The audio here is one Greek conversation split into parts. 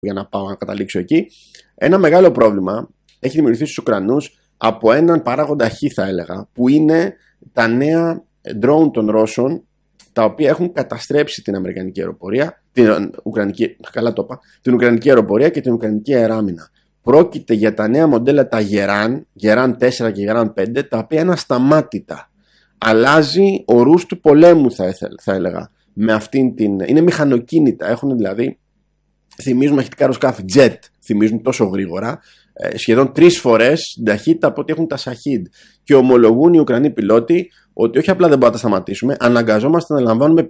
για να πάω να καταλήξω εκεί. Ένα μεγάλο πρόβλημα έχει δημιουργηθεί στους Ουκρανούς από έναν παράγοντα χ, θα έλεγα, που είναι τα νέα drone των Ρώσων, τα οποία έχουν καταστρέψει την Αμερικανική αεροπορία, την Ουκρανική αεροπορία και την Ουκρανική αεράμινα. Πρόκειται για τα νέα μοντέλα, τα Γεράν 4 και Γεράν 5, τα οποία είναι ασταμάτητα. Αλλάζει ορούς του πολέμου, θα έλεγα. Με αυτήν είναι μηχανοκίνητα. Έχουν δηλαδή, θυμίζουν μαχητικά αεροσκάφη, jet, θυμίζουν τόσο γρήγορα, σχεδόν 3 φορές την ταχύτητα από ό,τι έχουν τα Σαχίντ. Και ομολογούν οι Ουκρανοί πιλότοι ότι όχι απλά δεν μπορούμε να τα σταματήσουμε, αναγκαζόμαστε να λαμβάνουμε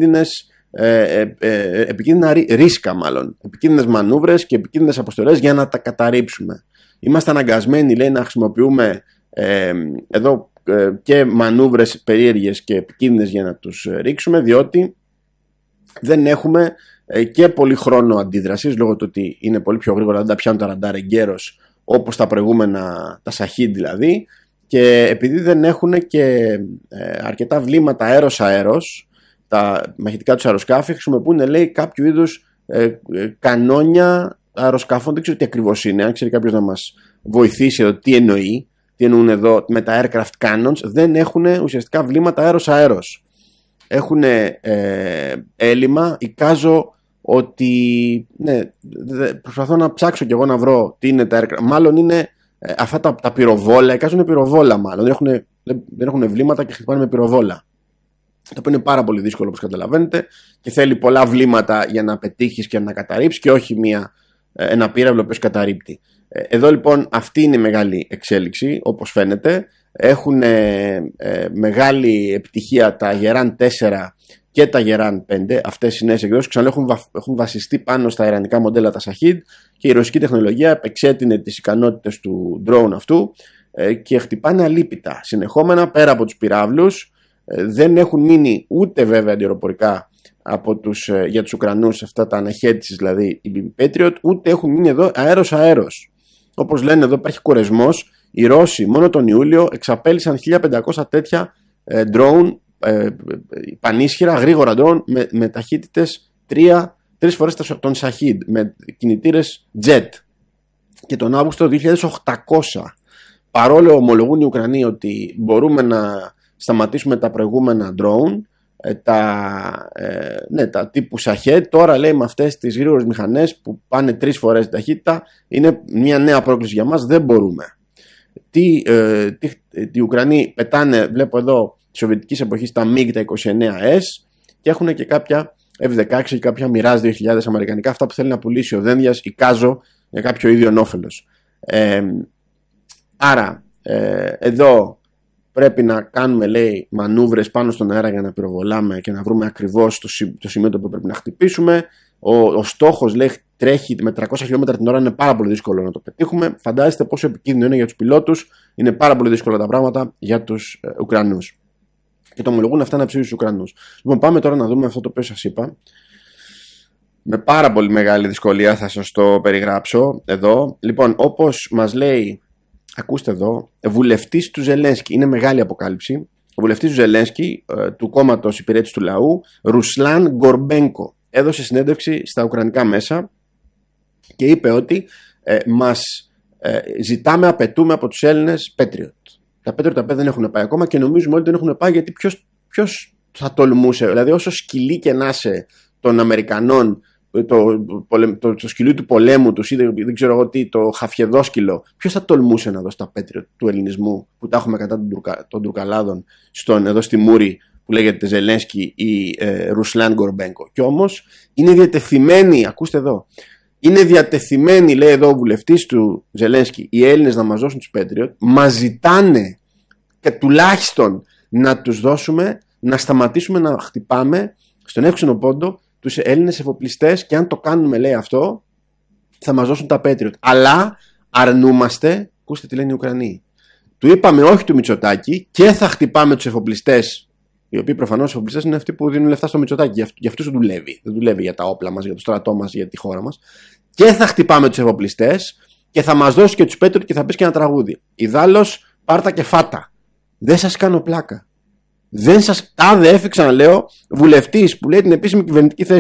επικίνδυνα ρίσκα, επικίνδυνες μανούβρες και επικίνδυνες αποστολές για να τα καταρρύψουμε. Είμαστε αναγκασμένοι, λέει, να χρησιμοποιούμε εδώ και μανούβρες περίεργες και επικίνδυνες για να τους ρίξουμε, διότι δεν έχουμε και πολύ χρόνο αντίδρασης, λόγω του ότι είναι πολύ πιο γρήγορα, δεν τα πιάνουν τα ραντάρ εγκαίρως όπως τα προηγούμενα, τα Σαχίντ δηλαδή, και επειδή δεν έχουν και αρκετά βλήματα αέρος-αέρος, τα μαχητικά τους αεροσκάφη χρησιμοποιούν, λέει, κάποιο είδους κανόνια αεροσκαφών. Δεν ξέρω τι ακριβώς είναι. Αν ξέρει κάποιος να μας βοηθήσει εδώ τι εννοεί, τι εννοούν εδώ με τα aircraft cannons, δεν έχουν ουσιαστικά βλήματα αέρος-αέρος. Έχουν έλλειμμα. Εικάζω ότι, ναι, προσπαθώ να ψάξω κι εγώ να βρω τι είναι τα aircraft. Μάλλον είναι αυτά τα πυροβόλα. Εικάζουν πυροβόλα, μάλλον. Δεν έχουν βλήματα και χτυπάνε με πυροβόλα. Το οποίο είναι πάρα πολύ δύσκολο, όπως καταλαβαίνετε, και θέλει πολλά βλήματα για να πετύχεις και να καταρρύψεις, και όχι ένα πύραυλο που καταρρύπτει. Εδώ λοιπόν αυτή είναι η μεγάλη εξέλιξη, όπως φαίνεται. Έχουν μεγάλη επιτυχία τα Γεράν 4 και τα Γεράν 5, αυτές οι νέες εκδόσεις. Έχουν βασιστεί πάνω στα ιρανικά μοντέλα, τα Σαχίντ, και η ρωσική τεχνολογία επεξέτεινε τις ικανότητες του drone αυτού και χτυπάνε αλίπητα συνεχόμενα πέρα από τους πυράβλους. Δεν έχουν μείνει ούτε βέβαια αντιαεροπορικά για τους Ουκρανούς αυτά τα αναχέτησης, δηλαδή η Patriot, ούτε έχουν μείνει εδώ αέρος. Όπως λένε εδώ, υπάρχει κορεσμός. Οι Ρώσοι μόνο τον Ιούλιο εξαπέλυσαν 1500 τέτοια drone, πανίσχυρα, γρήγορα drone με ταχύτητες 3 φορές τον Σαχίντ, με κινητήρες jet. Και τον Αύγουστο 2800. Παρόλο ομολογούν οι Ουκρανοί ότι μπορούμε να σταματήσουμε τα προηγούμενα drone, τα τύπου Σαχέτ, τώρα λέει με αυτές τις γρήγορες μηχανές που πάνε 3 φορές την ταχύτητα, είναι μια νέα πρόκληση για μας, δεν μπορούμε. Οι Ουκρανοί πετάνε, βλέπω εδώ, της σοβιετικής εποχής τα MiG, τα 29S, και έχουν και κάποια F-16 και κάποια Mirage 2000 αμερικανικά, αυτά που θέλει να πουλήσει ο Δένδιας, εικάζω, για κάποιο ίδιο όφελος. Άρα εδώ πρέπει να κάνουμε, λέει, μανούβρες πάνω στον αέρα για να πυροβολάμε και να βρούμε ακριβώς το σημείο που πρέπει να χτυπήσουμε. Ο στόχος, λέει, τρέχει με 300 χιλιόμετρα την ώρα, είναι πάρα πολύ δύσκολο να το πετύχουμε. Φαντάζεστε πόσο επικίνδυνο είναι για τους πιλότους, είναι πάρα πολύ δύσκολα τα πράγματα για τους Ουκρανούς. Και το ομολογούν αυτά να ψήσουν στους Ουκρανούς. Λοιπόν, πάμε τώρα να δούμε αυτό το οποίο σας είπα. Με πάρα πολύ μεγάλη δυσκολία θα σας το περιγράψω εδώ. Λοιπόν, όπως μας λέει, ακούστε εδώ, βουλευτής του Ζελένσκι, είναι μεγάλη αποκάλυψη. Ο βουλευτής του Ζελένσκι, του κόμματος Υπηρέτης του Λαού, Ρουσλάν Γκορμπένκο, έδωσε συνέντευξη στα ουκρανικά μέσα και είπε ότι απαιτούμε από τους Έλληνες Patriot. Τα Patriot δεν έχουν πάει ακόμα και νομίζουμε ότι δεν έχουν πάει, γιατί ποιος θα τολμούσε, δηλαδή όσο σκυλί και να είσαι των Αμερικανών, το σκυλί του πολέμου τους, ή δεν ξέρω εγώ τι, το χαφιεδόσκυλο, ποιος θα τολμούσε να δώσει τα Patriot του ελληνισμού που τα έχουμε κατά των Τουρκαλάδων εδώ στη Μούρη που λέγεται Ζελένσκι ή Ρουσλάν Γκορμπένκο. Και όμως είναι διατεθειμένοι, ακούστε εδώ, είναι διατεθειμένοι, λέει εδώ ο βουλευτής του Ζελένσκι, οι Έλληνες να μας δώσουν τους Patriot, μας ζητάνε και τουλάχιστον να τους δώσουμε, να σταματήσουμε να χτυπάμε στον εύξηνο πόντο τους Έλληνες εφοπλιστές, και αν το κάνουμε, λέει, αυτό, θα μας δώσουν τα Patriot. Αλλά αρνούμαστε, ακούστε τι λένε οι Ουκρανοί. Του είπαμε όχι του Μητσοτάκη και θα χτυπάμε τους εφοπλιστές, οι οποίοι προφανώς οι εφοπλιστές είναι αυτοί που δίνουν λεφτά στο Μητσοτάκη. Για αυτούς δουλεύει. Δεν δουλεύει για τα όπλα μας, για το στρατό μας, για τη χώρα μας. Και θα χτυπάμε τους εφοπλιστές και θα μας δώσει και τους Patriot και θα πεις και ένα τραγούδι. Ιδάλλως πάρτα και φάτα. Δεν σας κάνω πλάκα. Δεν σας. Τάδε έφυξα να λέω βουλευτής που λέει την επίσημη κυβερνητική θέση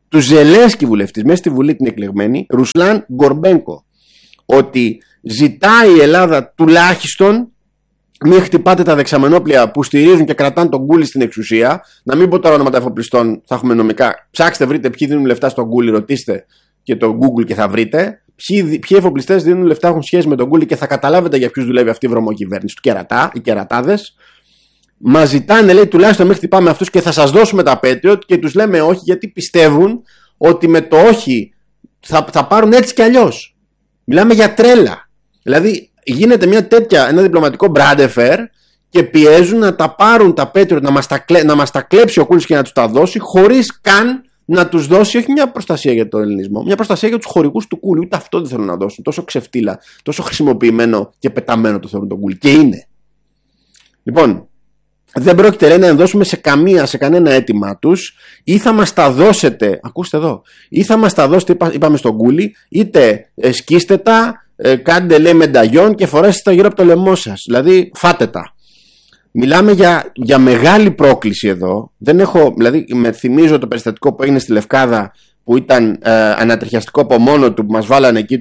του Ζελένσκι βουλευτής μέσα στη Βουλή την εκλεγμένη, Ρουσλάν Γκορμπένκο, ότι ζητάει η Ελλάδα τουλάχιστον μην χτυπάτε τα δεξαμενόπλια που στηρίζουν και κρατάνε τον Γκούλι στην εξουσία. Να μην πω τώρα ονόματα εφοπλιστών, θα έχουμε νομικά. Ψάξτε, βρείτε ποιοι δίνουν λεφτά στον Γκούλι, ρωτήστε και το Google και θα βρείτε. Ποιοι εφοπλιστές δίνουν λεφτά, έχουν σχέση με τον Γκούλι και θα καταλάβετε για ποιους δουλεύει αυτή η βρωμοκυβέρνηση του κερατά, οι κερατάδες. Μας ζητάνε, λέει, τουλάχιστον μην χτυπάμε αυτούς και θα σας δώσουμε τα Patriot, και τους λέμε όχι γιατί πιστεύουν ότι με το όχι θα πάρουν έτσι κι αλλιώς. Μιλάμε για τρέλα. Δηλαδή γίνεται ένα διπλωματικό brand και πιέζουν να τα πάρουν τα Patriot, να μας τα κλέψει ο Κούλης και να τους τα δώσει, χωρίς καν να τους δώσει όχι μια προστασία για τον ελληνισμό, μια προστασία για τους χορηγούς του Κούλη. Ούτε αυτό δεν θέλουν να δώσουν. Τόσο ξεφτύλα, τόσο χρησιμοποιημένο και πεταμένο το θεωρούν τον Κούλη. Και είναι. Λοιπόν, δεν πρόκειται, λέει, να ενδώσουμε σε κανένα αίτημά τους, ή θα μας τα δώσετε, ακούστε εδώ, ή θα μας τα δώσετε, είπαμε στον Κούλη, είτε σκίστε τα, κάντε, λέει, μενταγιόν και φορέστε τα γύρω από το λαιμό σας. Δηλαδή, φάτε τα. Μιλάμε για μεγάλη πρόκληση εδώ. Δηλαδή, με θυμίζω το περιστατικό που έγινε στη Λευκάδα, που ήταν ανατριχιαστικό από μόνο του, που μας βάλανε εκεί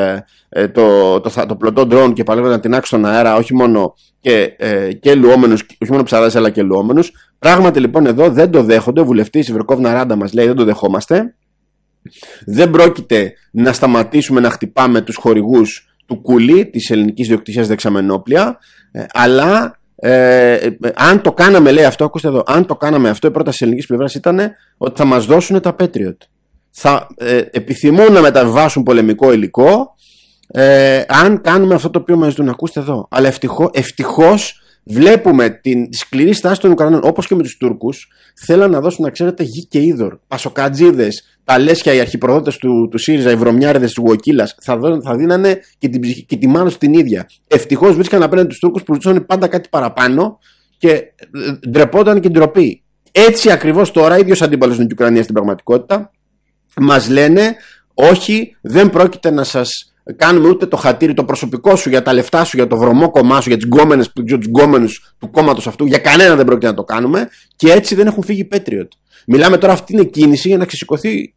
το πλωτό ντρόουν και παλεύανε να την άξουν στον αέρα, όχι μόνο και λουόμενους, όχι μόνο ψαράδες, αλλά και λουόμενους. Πράγματι, λοιπόν, εδώ δεν το δέχονται. Ο βουλευτής η Βερκόβνα Ράντα μας λέει: δεν το δεχόμαστε. Δεν πρόκειται να σταματήσουμε να χτυπάμε τους χορηγούς του Κούλη, της ελληνικής διοκτησίας δεξαμενόπλια, αλλά αν το κάναμε, λέει αυτό, ακούστε εδώ, αν το κάναμε αυτό, η πρόταση της ελληνικής πλευράς ήταν ότι θα μας δώσουν τα Patriot. Θα επιθυμούν να μεταβάσουν πολεμικό υλικό αν κάνουμε αυτό το οποίο μας ζητούν. Ακούστε εδώ. Αλλά ευτυχώς βλέπουμε τη σκληρή στάση των Ουκρανών, όπως και με τους Τούρκους. Θέλαν να δώσουν, να ξέρετε, γη και είδωρ. Πασοκατζίδες, τα λέσια, οι αρχιπροδότες του ΣΥΡΙΖΑ, οι βρωμιάριδες της Γουοκίλας, θα δίνανε και την ψυχή και τη μάνα στην ίδια. Ευτυχώς βρίσκαν απέναντι τους Τούρκους που ζητούσαν πάντα κάτι παραπάνω και ντρεπόταν και ντροπή. Έτσι ακριβώς τώρα, ίδιος αντίπαλος είναι η Ουκρανία στην πραγματικότητα. Μας λένε: όχι, δεν πρόκειται να σας κάνουμε ούτε το χατήρι το προσωπικό σου για τα λεφτά σου, για το βρωμό κομμά σου, για τους γκόμενους του κόμματος αυτού. Για κανένα δεν πρόκειται να το κάνουμε. Και έτσι δεν έχουν φύγει Patriot. Μιλάμε τώρα, αυτή είναι κίνηση για να ξεσηκωθεί,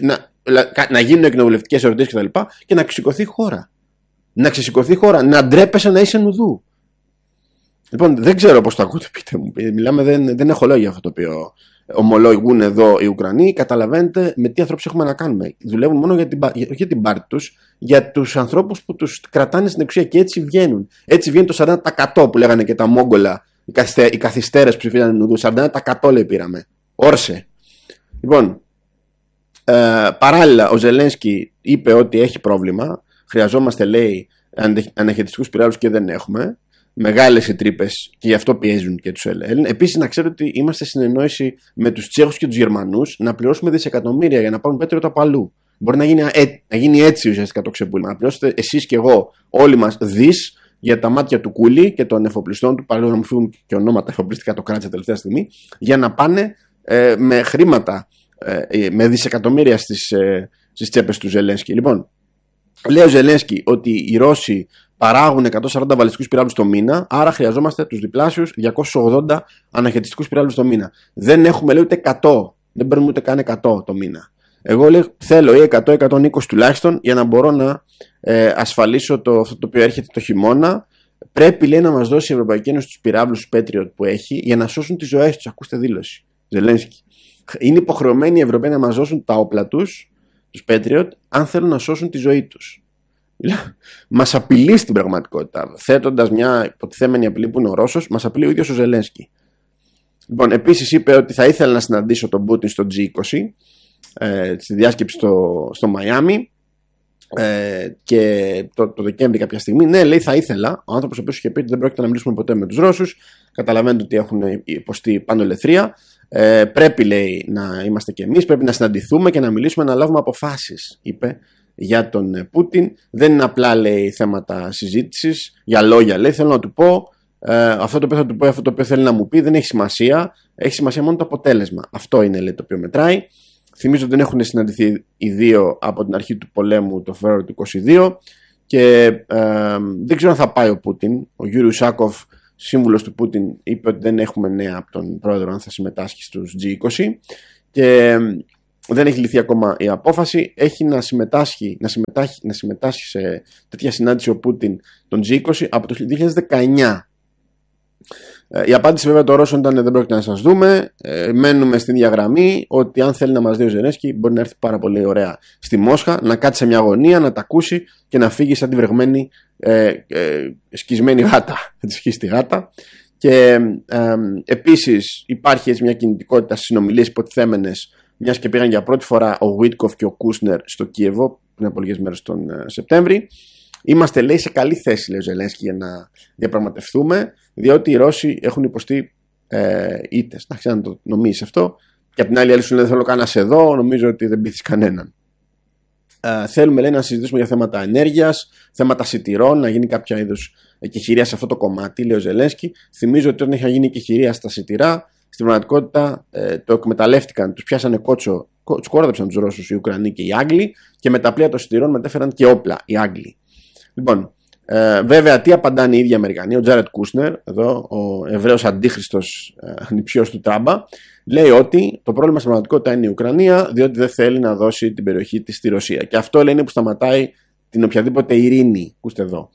να γίνουν εκνοβουλευτικές ερωτήσεις κτλ. Και να ξεσηκωθεί η χώρα. Να ξεσηκωθεί η χώρα. Να ντρέπεσαι να είσαι νουδού. Λοιπόν, δεν ξέρω πώς το ακούτε, πείτε μου. Μιλάμε, δεν έχω λόγια αυτό το οποίο ομολογούν εδώ οι Ουκρανοί. Καταλαβαίνετε με τι ανθρώπους έχουμε να κάνουμε. Δουλεύουν μόνο για την πάρτη τους, για τους ανθρώπους που τους κρατάνε στην εξουσία, και έτσι βγαίνουν. Έτσι βγαίνει το 40% που λέγανε και τα Μόγκολα, οι καθυστέρες που ψηφίσαν νουδού. 40% λέει πήραμε. Όρσε. Λοιπόν, παράλληλα ο Ζελένσκι είπε ότι έχει πρόβλημα. Χρειαζόμαστε, λέει, αναχαιτιστικούς πυράβλους και δεν έχουμε. Μεγάλες οι τρύπες και γι' αυτό πιέζουν και τους ΕΛΕΛ. Επίσης, να ξέρετε ότι είμαστε στην συνεννόηση με τους Τσέχους και τους Γερμανούς να πληρώσουμε δισεκατομμύρια για να πάρουν Patriot από αλλού. Μπορεί να γίνει έτσι ουσιαστικά το ξεπούλημα. Να πληρώσετε εσείς και εγώ, όλοι μας, δις για τα μάτια του Κούλη και των εφοπλιστών του, παρόλο να μου φύγουν και ονόματα εφοπλιστικά, το κράτησε τελευταία στιγμή, για να πάνε με χρήματα, με δισεκατομμύρια στις τσέπες του Ζελένσκι. Λοιπόν, λέει ο Ζελένσκι ότι οι Ρώσοι παράγουν 140 βαλιστικούς πυράβλους το μήνα, άρα χρειαζόμαστε τους διπλάσιους 280 αναχαιτιστικούς πυράβλους το μήνα. Δεν έχουμε, λέει, ούτε 100, δεν παίρνουμε ούτε καν 100 το μήνα. Εγώ, λέει, θέλω ή 100-120 τουλάχιστον για να μπορώ να ασφαλίσω αυτό το οποίο έρχεται το χειμώνα. Πρέπει, λέει, να μας δώσει η Ευρωπαϊκή Ένωση τους πυράβλους Patriot που έχει για να σώσουν τις ζωές τους. Ακούστε δήλωση. Ζελένσκι. Είναι υποχρεωμένοι οι Ευρωπαίοι να μας δώσουν τα όπλα τους Patriot, αν θέλουν να σώσουν τη ζωή τους. Μας απειλεί στην πραγματικότητα. Θέτοντας μια υποτιθέμενη απειλή που είναι ο Ρώσος, μας απειλεί ο ίδιος ο Ζελένσκι. Λοιπόν, επίσης είπε ότι θα ήθελα να συναντήσω τον Πούτιν στο G20, στη διάσκεψη στο Μαϊάμι, και το Δεκέμβρη κάποια στιγμή. Ναι, λέει, θα ήθελα. Ο άνθρωπος ο οποίος είχε πει ότι δεν πρόκειται να μιλήσουμε ποτέ με τους Ρώσους. Καταλαβαίνετε ότι έχουν υποστεί πάνω ελευθερία. Πρέπει, λέει, να είμαστε κι εμείς. Πρέπει να συναντηθούμε και να μιλήσουμε, να λάβουμε αποφάσεις, είπε για τον Πούτιν. Δεν είναι απλά, λέει, θέματα συζήτησης για λόγια. Λέει, θέλω να του πω αυτό το οποίο θα του πω, αυτό το οποίο θέλει να μου πει, δεν έχει σημασία. Έχει σημασία μόνο το αποτέλεσμα. Αυτό είναι, λέει, το οποίο μετράει. Θυμίζω ότι δεν έχουν συναντηθεί οι δύο από την αρχή του πολέμου το Φεβρουάριο του 2022 και δεν ξέρω αν θα πάει ο Πούτιν. Ο Γιούρι Ουσάκοφ, σύμβουλος του Πούτιν, είπε ότι δεν έχουμε νέα από τον πρόεδρο αν θα συμμετάσχει στους G20 και δεν έχει λυθεί ακόμα η απόφαση. Έχει να συμμετάσχει σε τέτοια συνάντηση ο Πούτιν τον G20 από το 2019. Η απάντηση βέβαια των Ρώσων ήταν: δεν πρόκειται να σας δούμε. Μένουμε στην ίδια γραμμή ότι αν θέλει να μας δει ο Ζελένσκι, μπορεί να έρθει πάρα πολύ ωραία στη Μόσχα, να κάτσει σε μια γωνία, να τα ακούσει και να φύγει σαν τη βρεγμένη σκισμένη γάτα. Θα τη σκίσει τη γάτα. Και επίσης υπάρχει έτσι μια κινητικότητα στις συνομιλίες υποτιθέμενες, μιας και πήγαν για πρώτη φορά ο Βίτκοφ και ο Κούσνερ στο Κίεβο πριν από λίγες μέρες τον Σεπτέμβρη. Είμαστε, λέει, σε καλή θέση, λέει ο Ζελένσκι, για να διαπραγματευτούμε, διότι οι Ρώσοι έχουν υποστεί ήττες. Να ξέρω αν το νομίζεις αυτό. Και απ' την άλλη, σου λέει: δεν θέλω καν να σε δω, νομίζω ότι δεν πείθεις κανέναν. Θέλουμε, λέει, να συζητήσουμε για θέματα ενέργειας, θέματα σιτηρών, να γίνει κάποια είδους εκεχηρία σε αυτό το κομμάτι, λέει ο Ζελένσκι. Θυμίζω ότι όταν είχε γίνει εκεχηρία στα σιτηρά, στην πραγματικότητα το εκμεταλλεύτηκαν, τους πιάσανε κότσο, τους κόρδεψαν τους Ρώσους οι Ουκρανοί και οι Άγγλοι και με τα πλοία των σιτηρών μετέφεραν και όπλα οι Άγγλοι. Λοιπόν, βέβαια, τι απαντάνε οι ίδιοι Αμερικανοί? Ο Τζάρετ Κούσνερ, εδώ, ο Εβραίος αντίχριστος νηψιός του Τράμπα, λέει ότι το πρόβλημα στην πραγματικότητα είναι η Ουκρανία, διότι δεν θέλει να δώσει την περιοχή της στη Ρωσία. Και αυτό, λέει, είναι που σταματάει την οποιαδήποτε ειρήνη. Ακούστε εδώ.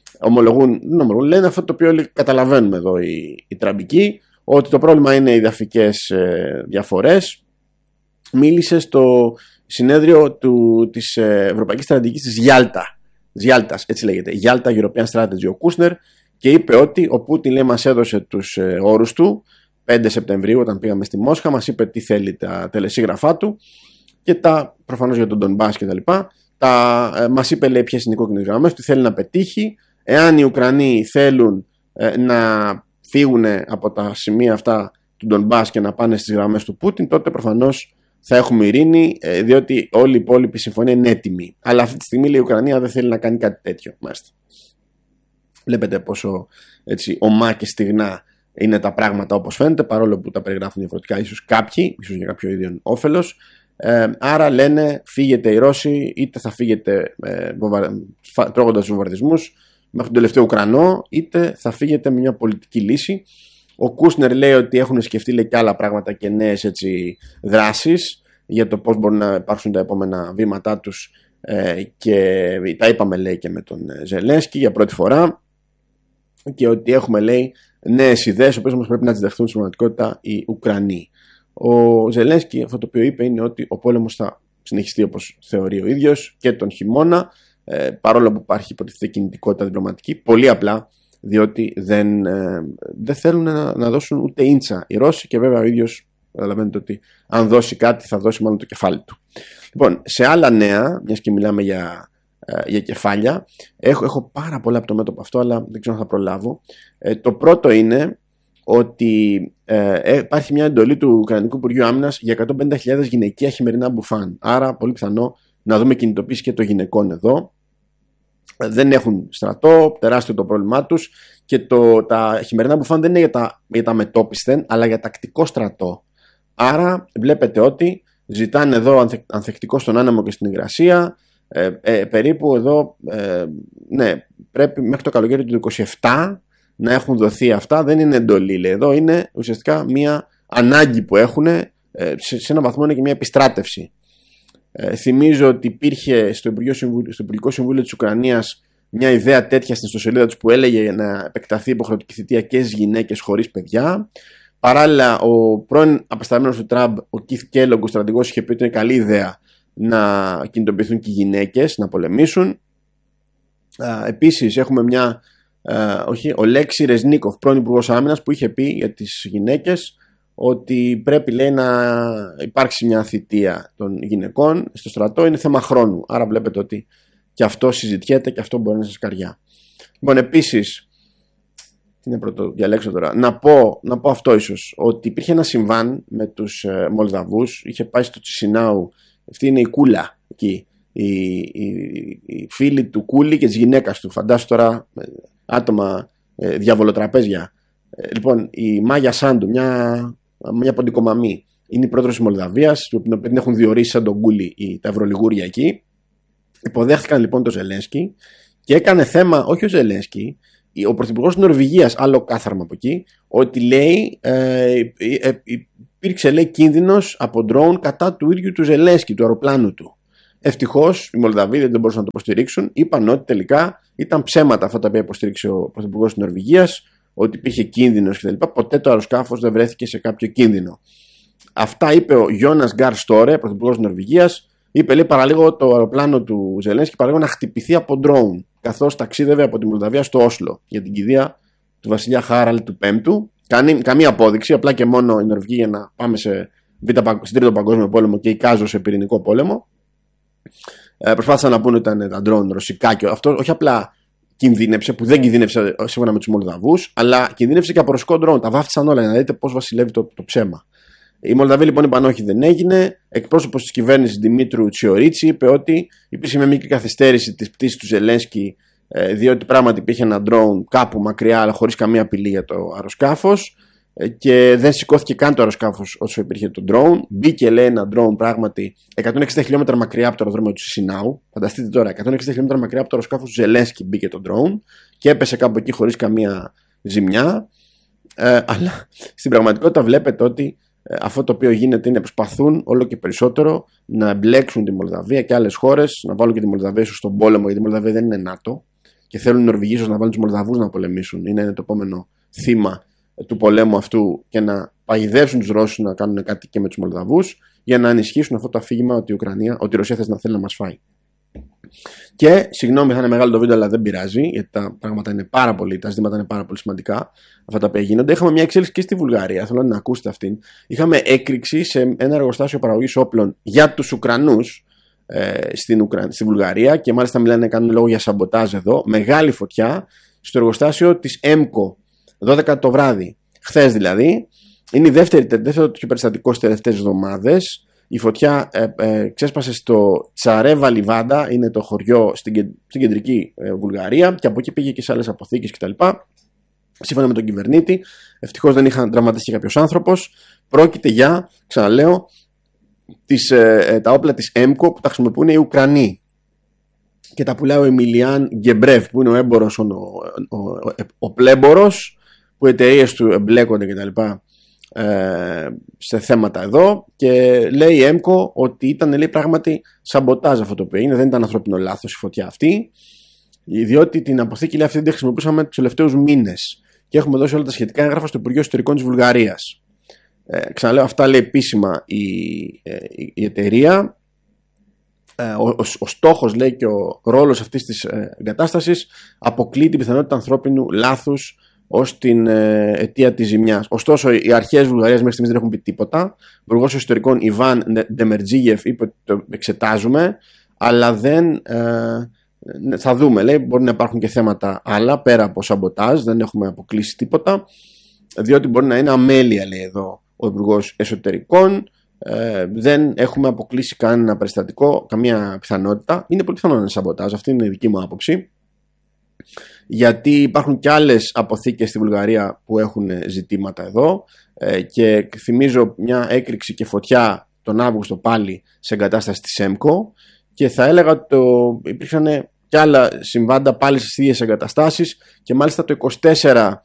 Λένε αυτό το οποίο όλοι καταλαβαίνουμε εδώ οι τραμπικοί, ότι το πρόβλημα είναι οι εδαφικές διαφορές. Μίλησε στο συνέδριο της Ευρωπαϊκής Στρατηγικής της Γιάλτας, έτσι λέγεται, Γιάλτα European Strategy, ο Κούσνερ, και είπε ότι ο Πούτιν, λέει, μας έδωσε τους όρους του 5 Σεπτεμβρίου όταν πήγαμε στη Μόσχα, μας είπε τι θέλει τα τελεσίγραφά του και προφανώς για τον Ντονμπάς και τα λοιπά, μας είπε, λέει, ποιες είναι οι κόκκινες γραμμές, τι θέλει να πετύχει. Εάν οι Ουκρανοί θέλουν να φύγουν από τα σημεία αυτά του Ντονμπάς και να πάνε στις γραμμές του Πούτιν, τότε προφανώς θα έχουμε ειρήνη, διότι όλη η υπόλοιπη συμφωνία είναι έτοιμη. Αλλά αυτή τη στιγμή, λέει, η Ουκρανία δεν θέλει να κάνει κάτι τέτοιο. Μάλιστα. Βλέπετε πόσο έτσι ομά και στιγνά είναι τα πράγματα, όπως φαίνεται, παρόλο που τα περιγράφουν διαφορετικά ίσως κάποιοι, ίσως για κάποιο ίδιο όφελος. Άρα λένε: φύγετε οι Ρώσοι, είτε θα φύγετε τρώγοντας βομβαρδισμούς μέχρι τον τελευταίο Ουκρανό, είτε θα φύγετε με μια πολιτική λύση. Ο Κούσνερ λέει ότι έχουν σκεφτεί, λέει, και άλλα πράγματα και νέες έτσι δράσεις για το πώς μπορούν να υπάρξουν τα επόμενα βήματά τους, και τα είπαμε, λέει, και με τον Ζελένσκι για πρώτη φορά, και ότι έχουμε, λέει, νέες ιδέες, οποίες όμως πρέπει να τις δεχθούν στην πραγματικότητα οι Ουκρανοί. Ο Ζελένσκι αυτό το οποίο είπε είναι ότι ο πόλεμος θα συνεχιστεί όπως θεωρεί ο ίδιος και τον χειμώνα, παρόλο που υπάρχει υποτίθεται κινητικότητα διπλωματική, πολύ απλά διότι δεν θέλουν να δώσουν ούτε ίντσα οι Ρώσοι, και βέβαια ο ίδιος καταλαβαίνετε ότι αν δώσει κάτι θα δώσει μάλλον το κεφάλι του. Λοιπόν, σε άλλα νέα, μιας και μιλάμε για κεφάλια, έχω πάρα πολλά από το μέτωπο αυτό, αλλά δεν ξέρω αν θα προλάβω. Το πρώτο είναι ότι υπάρχει μια εντολή του Ουκρανικού Υπουργείου Άμυνας για 150.000 γυναικεία χειμερινά μπουφάν. Άρα πολύ πιθανό να δούμε κινητοποίηση και των γυναικών εδώ. Δεν έχουν στρατό, τεράστιο το πρόβλημά τους, και τα χειμερινά μπουφάν δεν είναι για τα μετόπισθεν, αλλά για τακτικό στρατό. Άρα βλέπετε ότι ζητάνε εδώ ανθεκτικό στον άνεμο και στην υγρασία, περίπου εδώ, ναι, πρέπει μέχρι το καλοκαίρι του 27 να έχουν δοθεί αυτά. Δεν είναι εντολή, λέει, εδώ είναι ουσιαστικά μια ανάγκη που έχουν, σε έναν βαθμό είναι και μια επιστράτευση. Θυμίζω ότι υπήρχε στο Υπουργικό Συμβούλιο της Ουκρανίας μια ιδέα τέτοια στην ιστοσελίδα τους που έλεγε να επεκταθεί η υποχρεωτική θητεία και στις γυναίκες χωρίς παιδιά. Παράλληλα, ο πρώην απεσταλμένος του Τραμπ, ο Κιθ Κέλογκ, ο στρατηγός, είχε πει ότι είναι καλή ιδέα να κινητοποιηθούν και οι γυναίκες να πολεμήσουν. Επίσης έχουμε ο Λέξη Ρεζνίκοφ, πρώην Υπουργός Άμυνας, που είχε πει για τις γυναίκες ότι πρέπει, λέει, να υπάρξει μια θητεία των γυναικών στο στρατό, είναι θέμα χρόνου. Άρα βλέπετε ότι και αυτό συζητιέται και αυτό μπορεί να σας καριά. Λοιπόν, επίσης, τι είναι πρώτο διαλέξω τώρα, να πω αυτό ίσως, ότι υπήρχε ένα συμβάν με τους Μολδαβούς, είχε πάει στο Τσισινάου, αυτή είναι η Κούλα εκεί, οι φίλοι του Κούλη και της γυναίκας του, φαντάσου τώρα άτομα, διαβολοτραπέζια. Λοιπόν, η Μάγια Σάντου, μια ποντικομαμή, είναι η πρόεδρος της Μολδαβίας, την οποία την έχουν διορίσει σαν τον Κούλη τα ευρωλιγούρια εκεί. Υποδέχτηκαν λοιπόν τον Ζελένσκι και έκανε θέμα, όχι ο Ζελένσκι, ο πρωθυπουργός της Νορβηγίας, άλλο κάθαρμα από εκεί, ότι λέει υπήρξε, λέει, κίνδυνος από drone κατά του ίδιου του Ζελένσκι, του αεροπλάνου του. Ευτυχώς οι Μολδαβοί δεν μπορούσαν να το υποστηρίξουν. Είπαν ότι τελικά ήταν ψέματα αυτά τα οποία υποστήριξε ο Πρωθυπουργός της Νορβηγίας, ότι υπήρχε κίνδυνος κτλ. Ποτέ το αεροσκάφος δεν βρέθηκε σε κάποιο κίνδυνο. Αυτά είπε ο Γιώνας Γκάρ Στόρε, Πρωθυπουργός της Νορβηγίας. Είπε, λέει, παραλίγο το αεροπλάνο του Ζελένσκι παραλίγο να χτυπηθεί από drone, καθώς ταξίδευε από τη Μολδαβία στο Όσλο για την κηδεία του βασιλιά Χάραλ του Πέμπτου. Καμία απόδειξη, απλά και μόνο η Νορβηγία για να πάμε στην Τρίτο Παγκόσμιο Πόλεμο και εικάζω σε πυρηνικό πόλεμο. Προσπάθησαν να πούνε ότι ήταν τα drone ρωσικά και αυτό όχι απλά κινδύνεψε, που δεν κινδύνεψε σύμφωνα με τους Μολδαβούς, αλλά κινδύνεψε και από ρωσικό drone. Τα βάφτισαν όλα για να δείτε πώς βασιλεύει το ψέμα. Οι Μολδαβοί λοιπόν είπαν όχι, δεν έγινε. Εκπρόσωπος της κυβέρνησης Δημήτρου Τσιορίτσι είπε ότι υπήρξε μια μικρή καθυστέρηση της πτήσης του Ζελένσκι, διότι πράγματι υπήρχε ένα drone κάπου μακριά, αλλά χωρίς καμία απειλή για το αεροσκάφος, και δεν σηκώθηκε καν το αεροσκάφος όσο υπήρχε το drone. Μπήκε, λέει, ένα drone πράγματι 160 χιλιόμετρα μακριά από το αεροδρόμιο του Σισινάου. Φανταστείτε τώρα, 160 χιλιόμετρα μακριά από το αεροσκάφος του Ζελένσκι μπήκε το drone και έπεσε κάπου εκεί χωρίς καμία ζημιά. Αλλά στην πραγματικότητα βλέπετε ότι αυτό το οποίο γίνεται είναι προσπαθούν όλο και περισσότερο να εμπλέξουν τη Μολδαβία και άλλες χώρες, να βάλουν και τη Μολδαβία ίσως στον πόλεμο, γιατί η Μολδαβία δεν είναι ΝΑΤΟ και θέλουν οι Νορβηγοί ίσως να βάλουν τους Μολδαβούς να πολεμήσουν. Είναι το επόμενο θύμα του πολέμου αυτού και να παγιδεύσουν τους Ρώσους να κάνουν κάτι και με τους Μολδαβούς για να ενισχύσουν αυτό το αφήγημα ότι η Ρωσία θέλει να μας φάει. Και συγγνώμη, θα είναι μεγάλο το βίντεο, αλλά δεν πειράζει, γιατί τα ζητήματα είναι πάρα πολύ σημαντικά αυτά τα οποία γίνονται. Είχαμε μια εξέλιξη και στη Βουλγαρία, θέλω να ακούσετε αυτήν. Είχαμε έκρηξη σε ένα εργοστάσιο παραγωγής όπλων για τους Ουκρανούς στη Βουλγαρία, και μάλιστα κάνουν λόγο για σαμποτάζ εδώ. Μεγάλη φωτιά στο εργοστάσιο της ΕΜΚΟ, 12 το βράδυ, χθες δηλαδή. Είναι δεύτερο τέτοιο περιστατικό στις τελευταίες εβδομάδες. Η φωτιά ξέσπασε στο Τσαρέβα Λιβάντα, είναι το χωριό στην κεντρική Βουλγαρία, και από εκεί πήγε και σε άλλες αποθήκες κτλ. Σύμφωνα με τον κυβερνήτη, ευτυχώς δεν είχαν τραυματιστεί κάποιος άνθρωπος. Πρόκειται για, ξαναλέω, τα όπλα της ΕΜΚΟ που τα χρησιμοποιούν οι Ουκρανοί. Και τα πουλάει ο Εμιλιάν Γκεμπρέφ, που είναι ο έμπορος, ο πλέμπορος, που οι εταιρείες του εμπλέκονται κτλ. Σε θέματα εδώ, και λέει η ΕΜΚΟ ότι ήταν, λέει, πράγματι σαμποτάζ αυτό το οποίο είναι, δεν ήταν ανθρώπινο λάθος η φωτιά αυτή, διότι την αποθήκη, λέει, αυτή την χρησιμοποιούσαμε τους τελευταίους μήνες και έχουμε δώσει όλα τα σχετικά έγγραφα στο Υπουργείο Εσωτερικών της Βουλγαρίας. Ξαναλέω, αυτά λέει επίσημα η εταιρεία. Ο στόχος, λέει, και ο ρόλος αυτής της εγκατάστασης αποκλεί την πιθανότητα ανθρώπινου λάθους ως την αιτία της ζημιάς. Ωστόσο, οι αρχές Βουλγαρίας μέχρι στιγμής δεν έχουν πει τίποτα. Ο Υπουργός Εσωτερικών Ιβάν Ντεμερτζίγεφ είπε ότι το εξετάζουμε, αλλά δεν. Θα δούμε, λέει, μπορεί να υπάρχουν και θέματα άλλα πέρα από σαμποτάζ, δεν έχουμε αποκλείσει τίποτα, διότι μπορεί να είναι αμέλεια, λέει εδώ ο Υπουργός Εσωτερικών. Δεν έχουμε αποκλείσει κανένα περιστατικό, καμία πιθανότητα. Είναι πολύ πιθανό να είναι σαμποτάζ, αυτή είναι η δική μου άποψη. Γιατί υπάρχουν και άλλες αποθήκες στη Βουλγαρία που έχουν ζητήματα εδώ, και θυμίζω μια έκρηξη και φωτιά τον Αύγουστο πάλι σε εγκατάσταση της ΕΜΚΟ, και θα έλεγα ότι υπήρξαν και άλλα συμβάντα πάλι στις ίδιες εγκαταστάσεις, και μάλιστα το 24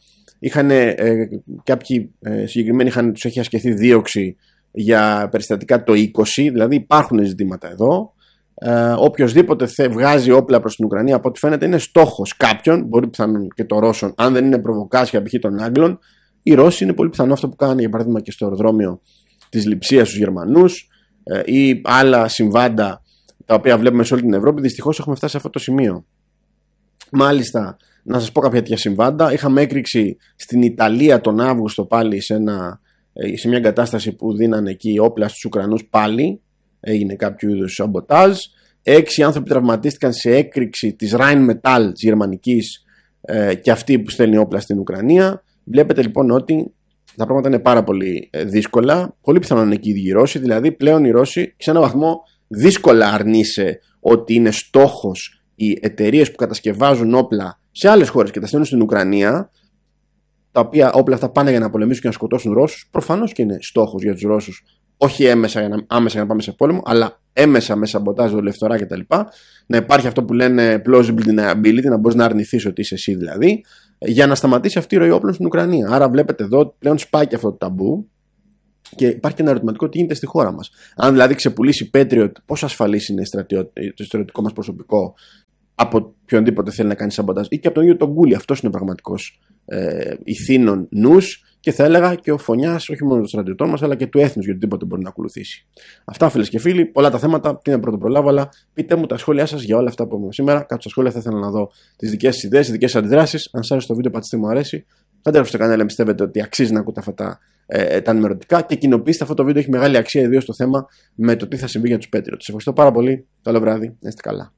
κάποιοι συγκεκριμένοι τους έχει ασκηθεί δίωξη για περιστατικά το 20, δηλαδή υπάρχουν ζητήματα εδώ. Οποιοςδήποτε βγάζει όπλα προς την Ουκρανία, από ό,τι φαίνεται είναι στόχος κάποιον, μπορεί πιθανόν και των Ρώσων, αν δεν είναι προβοκάσια π.χ. των Άγγλων. Οι Ρώσοι είναι πολύ πιθανό αυτό που κάνανε, για παράδειγμα, και στο αεροδρόμιο της Λειψίας στους Γερμανούς, ή άλλα συμβάντα τα οποία βλέπουμε σε όλη την Ευρώπη. Δυστυχώς έχουμε φτάσει σε αυτό το σημείο. Μάλιστα, να σας πω κάποια τέτοια συμβάντα. Είχαμε έκρηξη στην Ιταλία τον Αύγουστο πάλι σε μια εγκατάσταση που δίνανε εκεί όπλα στους Ουκρανούς, πάλι έγινε κάποιο είδους σαμποτάζ. 6 άνθρωποι τραυματίστηκαν σε έκρηξη της Rheinmetall της γερμανικής, και αυτή που στέλνει όπλα στην Ουκρανία. Βλέπετε λοιπόν ότι τα πράγματα είναι πάρα πολύ δύσκολα. Πολύ πιθανόν είναι και οι ίδιοι οι Ρώσοι. Δηλαδή πλέον οι Ρώσοι σε έναν βαθμό δύσκολα αρνείσαι ότι είναι στόχος οι εταιρείες που κατασκευάζουν όπλα σε άλλες χώρες και τα στέλνουν στην Ουκρανία, τα οποία όπλα αυτά πάνε για να πολεμήσουν και να σκοτώσουν Ρώσους. Προφανώς και είναι στόχος για τους Ρώσους, όχι άμεσα για να πάμε σε πόλεμο, αλλά έμεσα με σαμποτάζ, δολευτορά κτλ. Να υπάρχει αυτό που λένε plausible deniability, να μπορείς να αρνηθείς ότι είσαι εσύ δηλαδή, για να σταματήσει αυτή η ροή όπλων στην Ουκρανία. Άρα βλέπετε εδώ πλέον σπάει και αυτό το ταμπού. Και υπάρχει και ένα ερωτηματικό τι γίνεται στη χώρα μας. Αν δηλαδή ξεπουλήσει Patriot, πόσο ασφαλής είναι το στρατιωτικό μας προσωπικό από οποιονδήποτε θέλει να κάνει σαμποτάζ, ή και από τον ίδιο τον Γκούλι. Αυτός είναι ο πραγματικός ηθήνων νους, και θα έλεγα και ο φωνιάς όχι μόνο των στρατιωτών μας, αλλά και του έθνους για οτιδήποτε μπορεί να ακολουθήσει. Αυτά, φίλες και φίλοι, πολλά τα θέματα. Τι να πρωτοπρολάβω, αλλά πείτε μου τα σχόλιά σας για όλα αυτά που είπαμε σήμερα. Κάτω στα σχόλια θα ήθελα να δω τις δικές σας ιδέες, τις δικές σας αντιδράσεις. Αν σας άρεσε το βίντεο, πατήστε μου αρέσει. Κάντε στο κανάλι αν πιστεύετε ότι αξίζει να ακούτε αυτά τα ενημερωτικά, και κοινοποιήστε αυτό το βίντεο. Έχει μεγάλη αξία, ιδίως το θέμα με το τι θα συμβεί για τους Patriots. Σας ευχαριστώ πάρα πολύ. Καλό βράδυ. Να είστε καλά.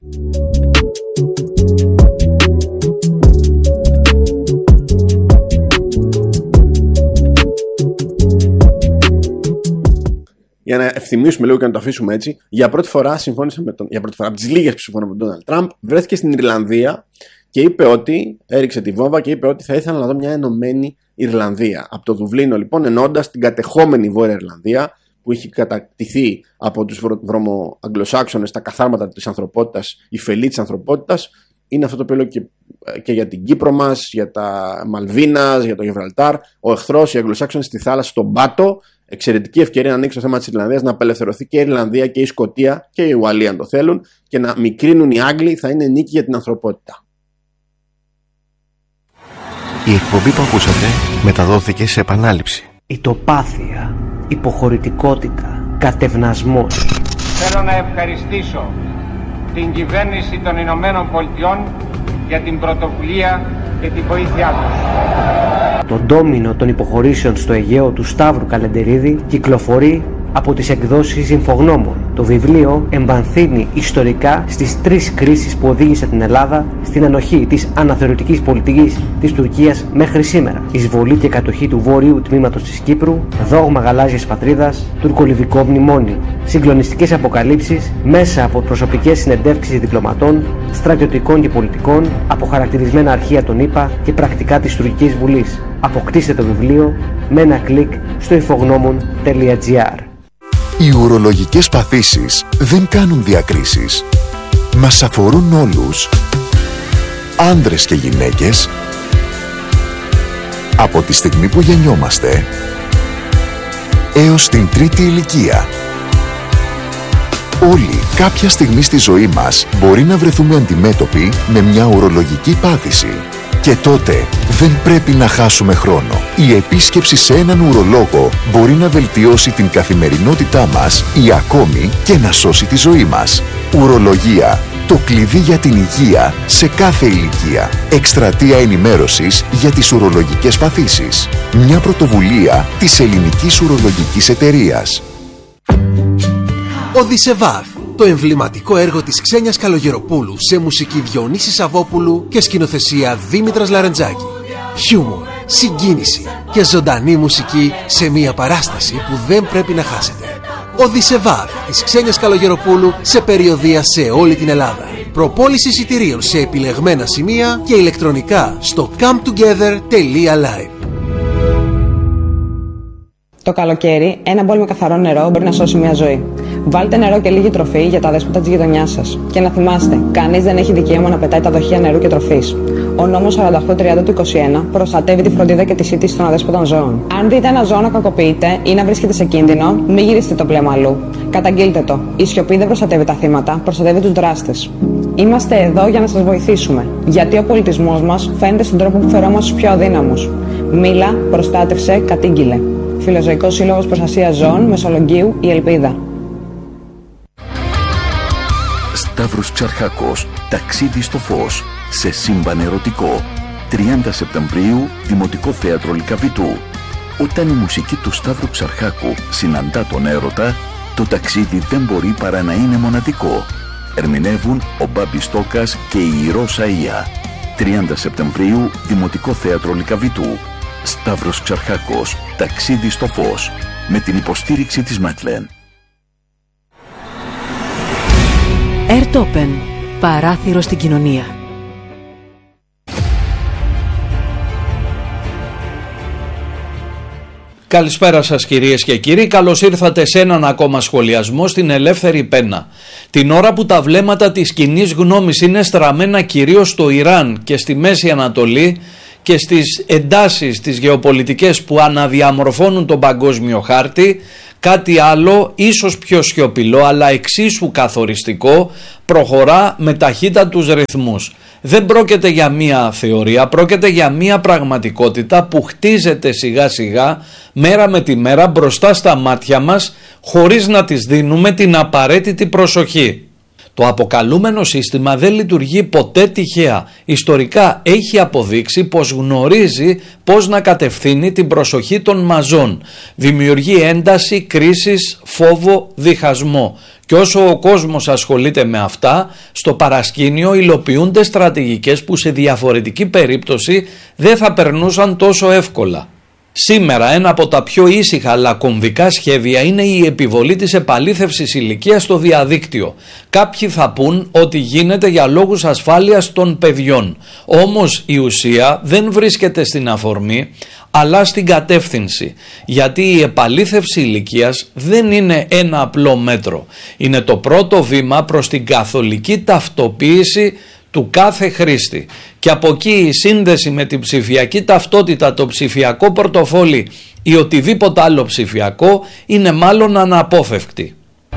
Για να ευθυμίσουμε λίγο και να το αφήσουμε έτσι, για πρώτη φορά από τις λίγες που συμφωνώ με τον Ντόναλντ Τραμπ, βρέθηκε στην Ιρλανδία και είπε ότι, έριξε τη βόμβα και είπε ότι θα ήθελα να δω μια ενωμένη Ιρλανδία. Από το Δουβλίνο λοιπόν, ενώντας την κατεχόμενη Βόρεια Ιρλανδία, που είχε κατακτηθεί από τους βρωμοαγγλοσάξονες, τα καθάρματα της ανθρωπότητας, η φελή της ανθρωπότητας. Είναι αυτό το οποίο λέω και για την Κύπρο μας, για τα Μαλβίνας, για το Γιβραλτάρ. Ο εχθρός, οι Αγγλοσάξονες στη θάλασσα, στον Πάτο. Εξαιρετική ευκαιρία να ανοίξει το θέμα της Ιρλανδίας, να απελευθερωθεί και η Ιρλανδία και η Σκωτία και η Ουαλία, αν το θέλουν, και να μικρύνουν οι Άγγλοι. Θα είναι νίκη για την ανθρωπότητα. Η εκπομπή που ακούσατε μεταδόθηκε σε επανάληψη. Ητοπάθεια, υποχωρητικότητα, κατευνασμός. Θέλω να ευχαριστήσω την κυβέρνηση των Ηνωμένων Πολιτειών για την πρωτοβουλία και την βοήθειά τους. Το ντόμινο των υποχωρήσεων στο Αιγαίο του Σταύρου Καλεντερίδη κυκλοφορεί από τις εκδόσεις Υμφογνώμων. Το βιβλίο εμβαθύνει ιστορικά στις τρεις κρίσεις που οδήγησε την Ελλάδα στην ανοχή της αναθεωρητικής πολιτικής της Τουρκίας μέχρι σήμερα. Εισβολή και κατοχή του βόρειου τμήματος της Κύπρου, δόγμα γαλάζιας πατρίδας, τουρκολιβικό μνημόνιο. Συγκλονιστικές αποκαλύψεις μέσα από προσωπικές συνεντεύξεις διπλωματών, στρατιωτικών και πολιτικών, αποχαρακτηρισμένα αρχεία των ΗΠΑ και πρακτικά της Τουρκικής Βουλής. Αποκτήστε το βιβλίο με ένα κλικ στο infognomon.gr. Οι ουρολογικές παθήσεις δεν κάνουν διακρίσεις. Μας αφορούν όλους, άνδρες και γυναίκες, από τη στιγμή που γεννιόμαστε έως την τρίτη ηλικία. Όλοι κάποια στιγμή στη ζωή μας μπορεί να βρεθούμε αντιμέτωποι με μια ουρολογική πάθηση. Και τότε δεν πρέπει να χάσουμε χρόνο. Η επίσκεψη σε έναν ουρολόγο μπορεί να βελτιώσει την καθημερινότητά μας ή ακόμη και να σώσει τη ζωή μας. Ουρολογία. Το κλειδί για την υγεία σε κάθε ηλικία. Εκστρατεία ενημέρωσης για τις ουρολογικές παθήσεις. Μια πρωτοβουλία της Ελληνικής Ουρολογικής Εταιρείας. Οδυσσεβάρ. Το εμβληματικό έργο της Ξένιας Καλογεροπούλου σε μουσική Διονύση Σαββόπουλου και σκηνοθεσία Δήμητρας Λαρεντζάκη. Χιούμορ, συγκίνηση και ζωντανή μουσική σε μια παράσταση που δεν πρέπει να χάσετε. Οδυσσεβάρ της Ξένιας Καλογεροπούλου σε περιοδεία σε όλη την Ελλάδα. Προπόληση εισιτηρίων σε επιλεγμένα σημεία και ηλεκτρονικά στο cometogether.live. Το καλοκαίρι, ένα μπολ με καθαρό νερό μπορεί να σώσει μια ζωή. Βάλτε νερό και λίγη τροφή για τα δέσποτα της γειτονιάς σας. Και να θυμάστε, κανείς δεν έχει δικαίωμα να πετάει τα δοχεία νερού και τροφής. Ο νόμος 4830 του 21 προστατεύει τη φροντίδα και τη σύντηση των αδέσποτων ζώων. Αν δείτε ένα ζώο να κακοποιείται ή να βρίσκεται σε κίνδυνο, μην γυρίσετε το βλέμμα αλλού. Καταγγείλτε το. Η σιωπή δεν προστατεύει τα θύματα, προστατεύει τους δράστες. Είμαστε εδώ για να σας βοηθήσουμε. Γιατί ο πολιτισμός μας φαίνεται στον τρόπο που φερόμαστε στους πιο αδύναμους. Μίλα, προστάτευσε, κατήγγειλε. Φιλοζωικός Σύλλογος Προστασίας Ζώων, Μεσολογγίου, η Ελπίδα. Σταύρος Ξαρχάκος, ταξίδι στο φως, σε σύμπαν ερωτικό. 30 Σεπτεμβρίου, Δημοτικό Θέατρο Λυκαβητού. Όταν η μουσική του Σταύρου Ξαρχάκου συναντά τον έρωτα, το ταξίδι δεν μπορεί παρά να είναι μοναδικό. Ερμηνεύουν ο Μπάμπης Τόκας και η Ρώσα Ία. 30 Σεπτεμβρίου, Δημοτικό Θέατρο Λυκαβητού. Σταύρος Ξαρχάκος, ταξίδι στο φως, με την υποστήριξη της Ματλέν. Airtopen, παράθυρο στην κοινωνία. Καλησπέρα σας κυρίες και κύριοι, καλώς ήρθατε σε έναν ακόμα σχολιασμό στην Ελεύθερη Πένα. Την ώρα που τα βλέμματα της κοινής γνώμης είναι στραμμένα κυρίως στο Ιράν και στη Μέση Ανατολή και στις εντάσεις τις γεωπολιτικές που αναδιαμορφώνουν τον παγκόσμιο χάρτη, κάτι άλλο, ίσως πιο σιωπηλό αλλά εξίσου καθοριστικό, προχωρά με ταχύτατους ρυθμούς. Δεν πρόκειται για μία θεωρία, πρόκειται για μία πραγματικότητα που χτίζεται σιγά σιγά, μέρα με τη μέρα, μπροστά στα μάτια μας, χωρίς να της δίνουμε την απαραίτητη προσοχή. Το αποκαλούμενο σύστημα δεν λειτουργεί ποτέ τυχαία. Ιστορικά έχει αποδείξει πως γνωρίζει πώς να κατευθύνει την προσοχή των μαζών. Δημιουργεί ένταση, κρίσεις, φόβο, διχασμό. Και όσο ο κόσμος ασχολείται με αυτά, στο παρασκήνιο υλοποιούνται στρατηγικές που σε διαφορετική περίπτωση δεν θα περνούσαν τόσο εύκολα. Σήμερα ένα από τα πιο ήσυχα αλλά κομβικά σχέδια είναι η επιβολή της επαλήθευσης ηλικίας στο διαδίκτυο. Κάποιοι θα πούν ότι γίνεται για λόγους ασφάλειας των παιδιών. Όμως η ουσία δεν βρίσκεται στην αφορμή αλλά στην κατεύθυνση. Γιατί η επαλήθευση ηλικίας δεν είναι ένα απλό μέτρο. Είναι το πρώτο βήμα προς την καθολική ταυτοποίηση του κάθε χρήστη. Και από εκεί η σύνδεση με την ψηφιακή ταυτότητα, το ψηφιακό πορτοφόλι ή οτιδήποτε άλλο ψηφιακό είναι μάλλον αναπόφευκτη.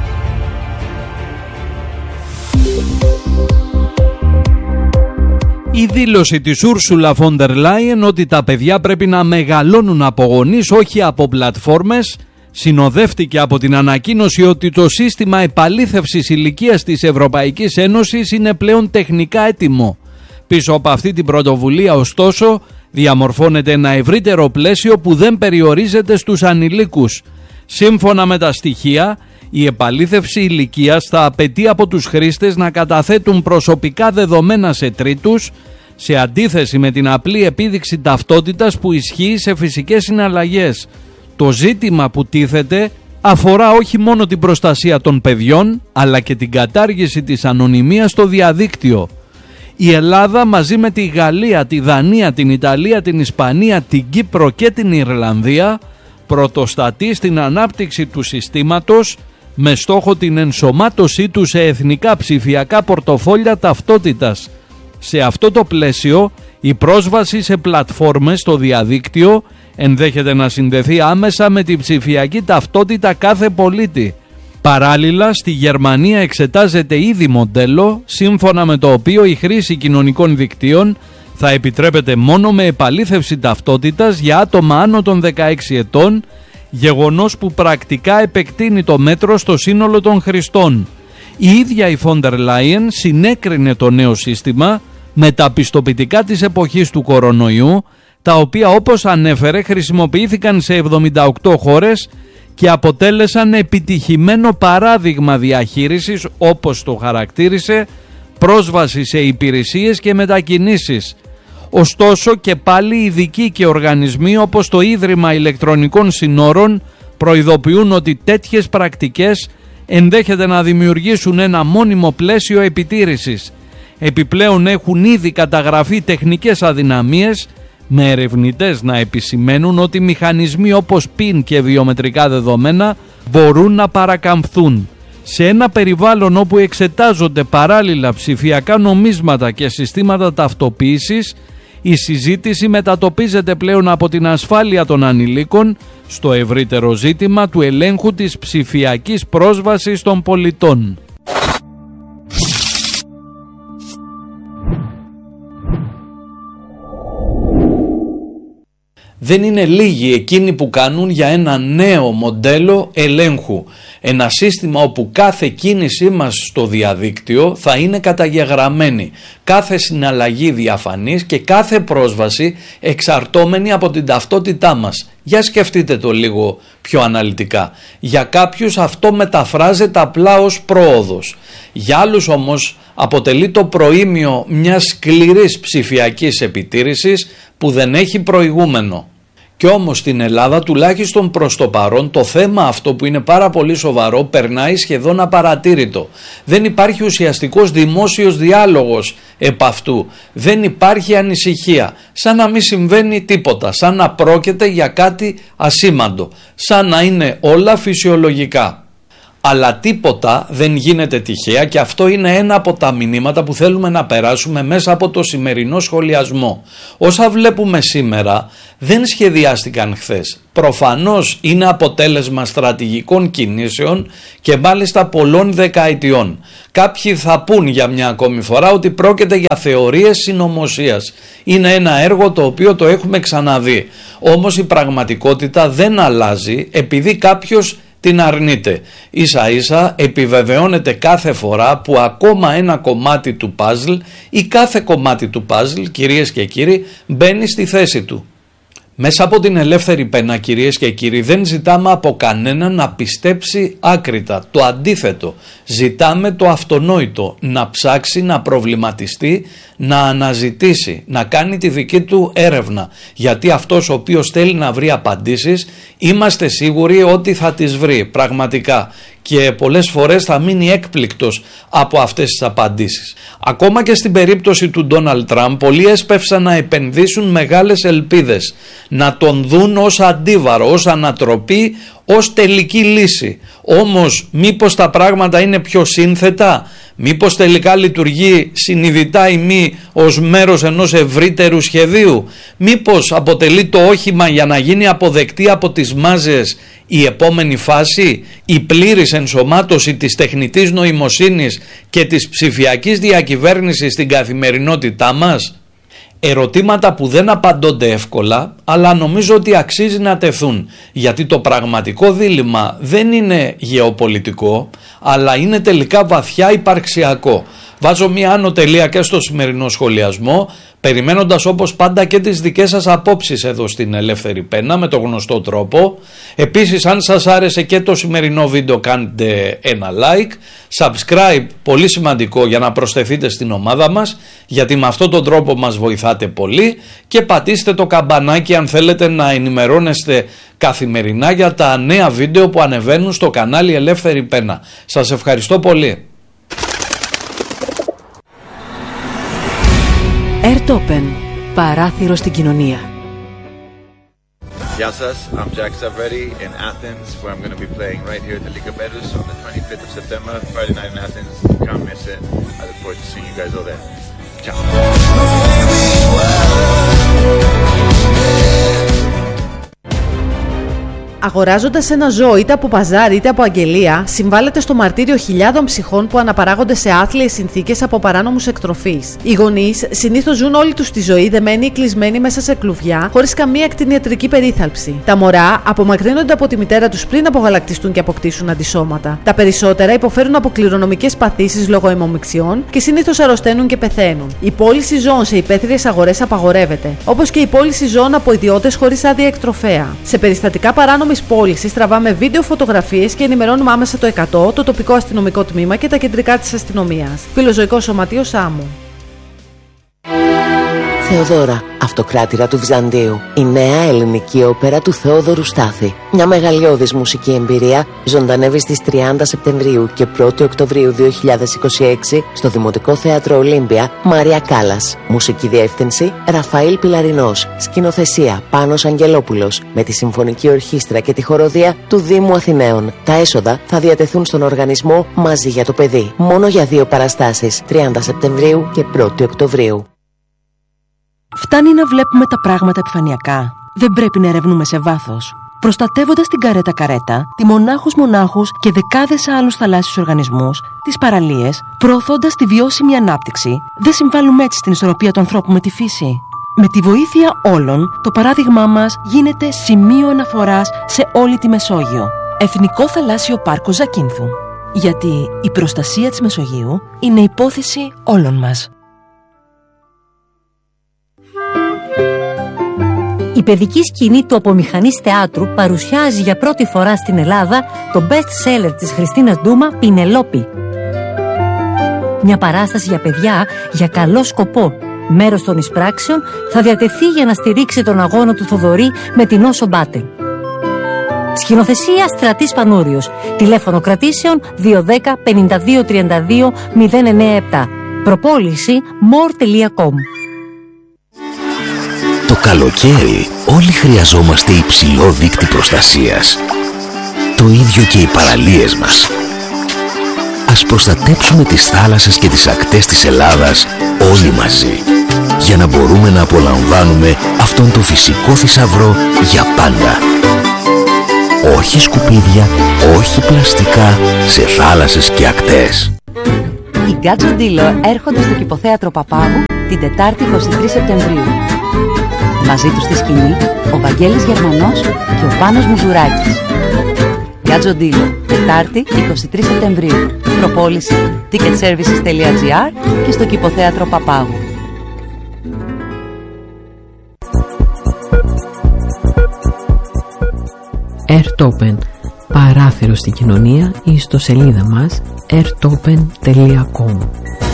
Η δήλωση της Ursula von der Leyen ότι τα παιδιά πρέπει να μεγαλώνουν από γονείς, όχι από πλατφόρμες, συνοδεύτηκε από την ανακοίνωση ότι το σύστημα επαλήθευσης ηλικίας της Ευρωπαϊκής Ένωσης είναι πλέον τεχνικά έτοιμο. Πίσω από αυτή την πρωτοβουλία, ωστόσο, διαμορφώνεται ένα ευρύτερο πλαίσιο που δεν περιορίζεται στους ανηλίκους. Σύμφωνα με τα στοιχεία, η επαλήθευση ηλικίας θα απαιτεί από τους χρήστες να καταθέτουν προσωπικά δεδομένα σε τρίτους, σε αντίθεση με την απλή επίδειξη ταυτότητας που ισχύει σε φυσικές συναλλαγές. Το ζήτημα που τίθεται αφορά όχι μόνο την προστασία των παιδιών, αλλά και την κατάργηση της ανωνυμίας στο διαδίκτυο. Η Ελλάδα μαζί με τη Γαλλία, τη Δανία, την Ιταλία, την Ισπανία, την Κύπρο και την Ιρλανδία πρωτοστατεί στην ανάπτυξη του συστήματος με στόχο την ενσωμάτωσή του σε εθνικά ψηφιακά πορτοφόλια ταυτότητας. Σε αυτό το πλαίσιο, η πρόσβαση σε πλατφόρμες στο διαδίκτυο ενδέχεται να συνδεθεί άμεσα με την ψηφιακή ταυτότητα κάθε πολίτη. Παράλληλα, στη Γερμανία εξετάζεται ήδη μοντέλο σύμφωνα με το οποίο η χρήση κοινωνικών δικτύων θα επιτρέπεται μόνο με επαλήθευση ταυτότητας για άτομα άνω των 16 ετών, γεγονός που πρακτικά επεκτείνει το μέτρο στο σύνολο των χρηστών. Η ίδια η Von der Leyen συνέκρινε το νέο σύστημα με τα πιστοποιητικά της εποχής του κορονοϊού, τα οποία όπως ανέφερε χρησιμοποιήθηκαν σε 78 χώρες και αποτέλεσαν επιτυχημένο παράδειγμα διαχείρισης, όπως το χαρακτήρισε, πρόσβαση σε υπηρεσίες και μετακινήσεις. Ωστόσο και πάλι ειδικοί και οργανισμοί όπως το Ίδρυμα Ηλεκτρονικών Συνόρων προειδοποιούν ότι τέτοιες πρακτικές ενδέχεται να δημιουργήσουν ένα μόνιμο πλαίσιο επιτήρησης. Επιπλέον έχουν ήδη καταγραφεί τεχνικές αδυναμίες, με ερευνητές να επισημαίνουν ότι μηχανισμοί όπως PIN και βιομετρικά δεδομένα μπορούν να παρακαμφθούν. Σε ένα περιβάλλον όπου εξετάζονται παράλληλα ψηφιακά νομίσματα και συστήματα ταυτοποίησης, η συζήτηση μετατοπίζεται πλέον από την ασφάλεια των ανηλίκων στο ευρύτερο ζήτημα του ελέγχου της ψηφιακής πρόσβασης των πολιτών. Δεν είναι λίγοι εκείνοι που κάνουν για ένα νέο μοντέλο ελέγχου. Ένα σύστημα όπου κάθε κίνησή μας στο διαδίκτυο θα είναι καταγεγραμμένη, κάθε συναλλαγή διαφανής και κάθε πρόσβαση εξαρτώμενη από την ταυτότητά μας. Για σκεφτείτε το λίγο πιο αναλυτικά. Για κάποιους αυτό μεταφράζεται απλά ως πρόοδος. Για άλλους όμως αποτελεί το προήμιο μιας σκληρής ψηφιακής επιτήρησης που δεν έχει προηγούμενο. Και όμως στην Ελλάδα, τουλάχιστον προς το παρόν, το θέμα αυτό που είναι πάρα πολύ σοβαρό περνάει σχεδόν απαρατήρητο. Δεν υπάρχει ουσιαστικός δημόσιος διάλογος επ' αυτού. Δεν υπάρχει ανησυχία. Σαν να μην συμβαίνει τίποτα. Σαν να πρόκειται για κάτι ασήμαντο. Σαν να είναι όλα φυσιολογικά. Αλλά τίποτα δεν γίνεται τυχαία και αυτό είναι ένα από τα μηνύματα που θέλουμε να περάσουμε μέσα από το σημερινό σχολιασμό. Όσα βλέπουμε σήμερα δεν σχεδιάστηκαν χθες. Προφανώς είναι αποτέλεσμα στρατηγικών κινήσεων και μάλιστα πολλών δεκαετιών. Κάποιοι θα πούν για μια ακόμη φορά ότι πρόκειται για θεωρίες συνωμοσίας. Είναι ένα έργο το οποίο το έχουμε ξαναδεί. Όμως η πραγματικότητα δεν αλλάζει επειδή κάποιος την αρνείται. Ίσα ίσα επιβεβαιώνεται κάθε φορά που ακόμα ένα κομμάτι του παζλ ή κάθε κομμάτι του παζλ, κυρίες και κύριοι, μπαίνει στη θέση του. Μέσα από την ελεύθερη πένα, κυρίες και κύριοι, δεν ζητάμε από κανέναν να πιστέψει άκρητα. Το αντίθετο, ζητάμε το αυτονόητο, να ψάξει, να προβληματιστεί, να αναζητήσει, να κάνει τη δική του έρευνα. Γιατί αυτός ο οποίος θέλει να βρει απαντήσεις, είμαστε σίγουροι ότι θα τις βρει πραγματικά. Και πολλές φορές θα μείνει έκπληκτος από αυτές τις απαντήσεις. Ακόμα και στην περίπτωση του Ντόναλντ Τραμπ, πολλοί έσπευσαν να επενδύσουν μεγάλες ελπίδες, να τον δουν ως αντίβαρο, ως ανατροπή, ως τελική λύση. Όμως μήπως τα πράγματα είναι πιο σύνθετα, μήπως τελικά λειτουργεί συνειδητά ή μη ως μέρος ενός ευρύτερου σχεδίου, μήπως αποτελεί το όχημα για να γίνει αποδεκτή από τις μάζες η επόμενη φάση, η πλήρης ενσωμάτωση της τεχνητής νοημοσύνης και της ψηφιακής διακυβέρνησης στην καθημερινότητά μας. Ερωτήματα που δεν απαντώνται εύκολα, αλλά νομίζω ότι αξίζει να τεθούν, γιατί το πραγματικό δίλημμα δεν είναι γεωπολιτικό, αλλά είναι τελικά βαθιά υπαρξιακό. Βάζω μια άνω τελεία και στο σημερινό σχολιασμό, περιμένοντας όπως πάντα και τις δικές σας απόψεις εδώ στην Ελεύθερη Πένα με το γνωστό τρόπο. Επίσης, αν σας άρεσε και το σημερινό βίντεο, κάντε ένα like, subscribe, πολύ σημαντικό για να προσθεθείτε στην ομάδα μας, γιατί με αυτόν τον τρόπο μας βοηθάτε πολύ, και πατήστε το καμπανάκι αν θέλετε να ενημερώνεστε καθημερινά για τα νέα βίντεο που ανεβαίνουν στο κανάλι Ελεύθερη Πένα. Σας ευχαριστώ πολύ. Airtopen, παράθυρο στην κοινωνία. Γεια σας, I'm Jack Savredi in Athens, where I'm going to be playing right here at the Liga Bedus on the 25th of September, Friday night in Athens. Can't miss it. I look forward to seeing you guys all there. Ciao. Αγοράζοντας ένα ζώο είτε από παζάρι είτε από αγγελία, συμβάλλεται στο μαρτύριο χιλιάδων ψυχών που αναπαράγονται σε άθλιες συνθήκες από παράνομους εκτροφείς. Οι γονείς συνήθως ζουν όλη τους τη ζωή δεμένοι ή κλεισμένοι μέσα σε κλουβιά, χωρίς καμία κτηνιατρική περίθαλψη. Τα μωρά απομακρύνονται από τη μητέρα τους πριν απογαλακτιστούν και αποκτήσουν αντισώματα. Τα περισσότερα υποφέρουν από κληρονομικές παθήσεις λόγω αιμομιξιών και συνήθως αρρωσταίνουν και πεθαίνουν. Η πώληση ζώων σε υπαίθριες αγορές απαγορεύεται, όπως και η πώληση ζώων από ιδιώτες χωρίς άδεια εκτροφέα. Σε περιστατικά παράνομης πώλησης τραβάμε βίντεο, φωτογραφίες και ενημερώνουμε άμεσα το 100, το τοπικό αστυνομικό τμήμα και τα κεντρικά της αστυνομίας. Φιλοζωικό Σωματείο Σάμου. Θεοδώρα, αυτοκράτηρα του Βυζαντίου. Η νέα ελληνική όπερα του Θεόδωρου Στάθη. Μια μεγαλειώδης μουσική εμπειρία ζωντανεύει στις 30 Σεπτεμβρίου και 1η Οκτωβρίου 2026 στο Δημοτικό Θέατρο Ολύμπια, Μαρία Κάλλας. Μουσική διεύθυνση Ραφαήλ Πιλαρινός. Σκηνοθεσία Πάνος Αγγελόπουλος. Με τη Συμφωνική Ορχήστρα και τη Χοροδία του Δήμου Αθηναίων. Τα έσοδα θα διατεθούν στον οργανισμό Μαζί για το Παιδί. Μόνο για 2 παραστάσεις, 30 Σεπτεμβρίου και 1η Οκτωβρίου. Φτάνει να βλέπουμε τα πράγματα επιφανειακά. Δεν πρέπει να ερευνούμε σε βάθος. Προστατεύοντας την καρέτα-καρέτα, τη μονάχους-μονάχους και δεκάδες άλλους θαλάσσιους οργανισμούς, τις παραλίες, προωθώντας τη βιώσιμη ανάπτυξη, δεν συμβάλλουμε έτσι στην ισορροπία του ανθρώπου με τη φύση. Με τη βοήθεια όλων, το παράδειγμά μας γίνεται σημείο αναφοράς σε όλη τη Μεσόγειο. Εθνικό Θαλάσσιο Πάρκο Ζακίνθου. Γιατί η προστασία της Μεσογείου είναι υπόθεση όλων μας. Η παιδική σκηνή του Απομηχανής Θεάτρου παρουσιάζει για πρώτη φορά στην Ελλάδα το best seller της Χριστίνας Ντούμα, Πινελόπη. Μια παράσταση για παιδιά για καλό σκοπό. Μέρος των εισπράξεων θα διατεθεί για να στηρίξει τον αγώνα του Θοδωρή με την Όσο Μπάτελ. Σκηνοθεσία Στρατής Πανούριος. Τηλέφωνο κρατήσεων 210 52 32 097. Προπόληση more.com. Το καλοκαίρι όλοι χρειαζόμαστε υψηλό δείκτη προστασίας. Το ίδιο και οι παραλίες μας. Ας προστατέψουμε τις θάλασσες και τις ακτές της Ελλάδας όλοι μαζί, για να μπορούμε να απολαμβάνουμε αυτόν τον φυσικό θησαυρό για πάντα. Όχι σκουπίδια, όχι πλαστικά σε θάλασσες και ακτές. Οι Γκάτσο Ντίλο έρχονται στο Κηποθέατρο Παπάγου την Τετάρτη 23 Σεπτεμβρίου. Μαζί τους στη σκηνή ο Βαγγέλης Γερμανός και ο Πάνος Μουζουράκης. Γκάτσο Ντίλο, Τετάρτη 23 Σεπτεμβρίου. Προπόληση ticketservices.gr και στο Κηποθέατρο Παπάγου. Airtopen, παράθυρο στην κοινωνία, ή στο σελίδα μας airtopen.com.